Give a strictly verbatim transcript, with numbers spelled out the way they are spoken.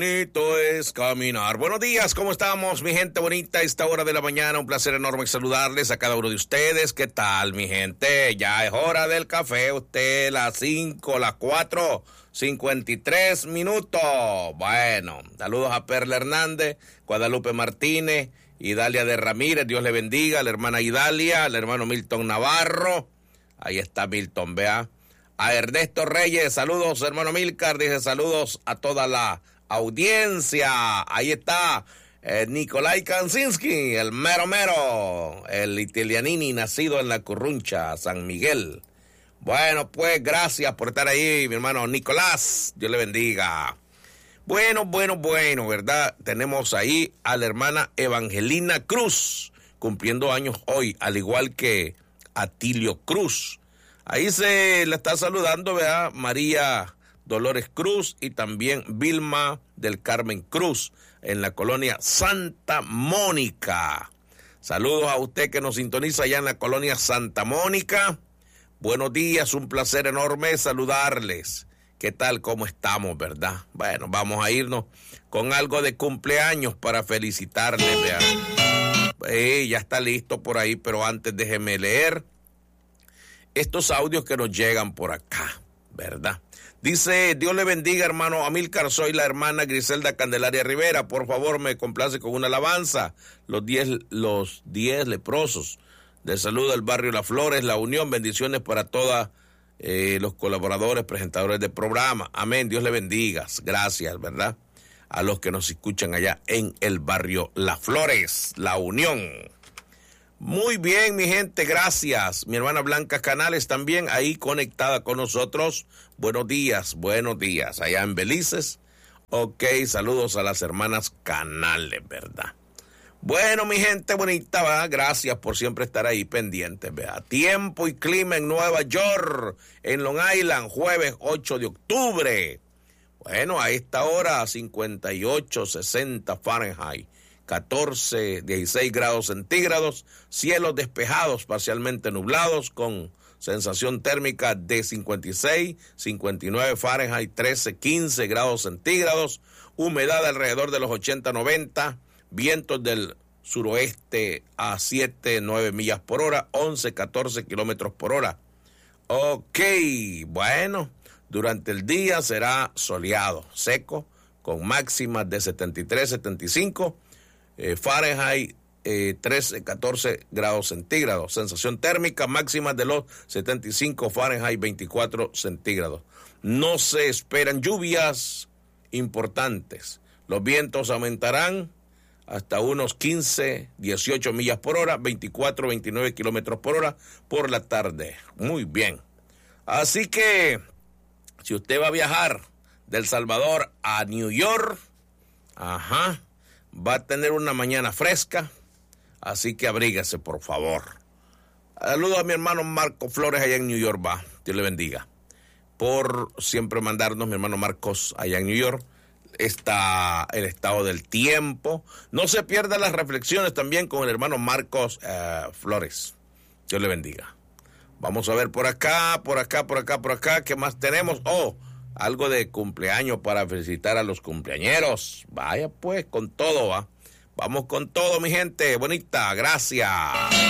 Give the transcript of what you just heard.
Bonito es caminar. Buenos días, ¿cómo estamos, mi gente bonita? A esta hora de la mañana, un placer enorme saludarles a cada uno de ustedes. ¿Qué tal, mi gente? Ya es hora del café. Usted, las cinco, las cuatro, cincuenta y tres minutos. Bueno, saludos a Perla Hernández, Guadalupe Martínez, Idalia de Ramírez, Dios le bendiga, a la hermana Idalia, al hermano Milton Navarro. Ahí está Milton, vea. A Ernesto Reyes, saludos, hermano Milcar, dice saludos a toda la audiencia. Ahí está eh, Nicolai Kansinski, el mero mero, el italianini nacido en la Curruncha, San Miguel. Bueno, pues gracias por estar ahí, mi hermano Nicolás, Dios le bendiga. Bueno, bueno, bueno, ¿verdad? Tenemos ahí a la hermana Evangelina Cruz, cumpliendo años hoy, al igual que Atilio Cruz. Ahí se la está saludando, ¿verdad? María Dolores Cruz y también Vilma del Carmen Cruz en la colonia Santa Mónica. Saludos a usted que nos sintoniza allá en la colonia Santa Mónica. Buenos días, un placer enorme saludarles. ¿Qué tal? ¿Cómo estamos, verdad? Bueno, vamos a irnos con algo de cumpleaños para felicitarles, ¿verdad? Eh, ya está listo por ahí, pero antes déjeme leer estos audios que nos llegan por acá, ¿verdad? Dice, Dios le bendiga, hermano Amílcar, soy la hermana Griselda Candelaria Rivera, por favor me complace con una alabanza, los diez, los diez leprosos, de salud del barrio Las Flores, La Unión, bendiciones para todos eh, los colaboradores, presentadores del programa, amén, Dios le bendiga, gracias, ¿verdad? A los que nos escuchan allá en el barrio Las Flores, La Unión. Muy bien, mi gente, gracias. Mi hermana Blanca Canales también ahí conectada con nosotros. Buenos días, buenos días. Allá en Belices. Ok, saludos a las hermanas Canales, ¿verdad? Bueno, mi gente bonita, ¿verdad? Gracias por siempre estar ahí pendientes, ¿verdad? Tiempo y clima en Nueva York, en Long Island, jueves ocho de octubre. Bueno, a esta hora cincuenta y ocho, sesenta Fahrenheit. catorce, dieciséis grados centígrados, cielos despejados, parcialmente nublados, con sensación térmica de cincuenta y seis, cincuenta y nueve Fahrenheit, trece, quince grados centígrados, humedad alrededor de los ochenta, noventa, vientos del suroeste a siete, nueve millas por hora, once, catorce kilómetros por hora. Ok, bueno, durante el día será soleado, seco, con máximas de setenta y tres, setenta y cinco, Eh, Fahrenheit, eh, trece, catorce grados centígrados. Sensación térmica máxima de los setenta y cinco Fahrenheit, veinticuatro centígrados. No se esperan lluvias importantes. Los vientos aumentarán hasta unos quince, dieciocho millas por hora, veinticuatro, veintinueve kilómetros por hora por la tarde. Muy bien. Así que, si usted va a viajar de El Salvador a New York, ajá, va a tener una mañana fresca, así que abrígase, por favor. Saludos a mi hermano Marco Flores allá en New York, va, Dios le bendiga. Por siempre mandarnos, mi hermano Marcos allá en New York, está el estado del tiempo. No se pierdan las reflexiones también con el hermano Marcos eh, Flores. Dios le bendiga. Vamos a ver por acá, por acá, por acá, por acá, ¿qué más tenemos? Oh, algo de cumpleaños para felicitar a los cumpleañeros. Vaya pues, con todo, va. Vamos con todo, mi gente bonita. Gracias.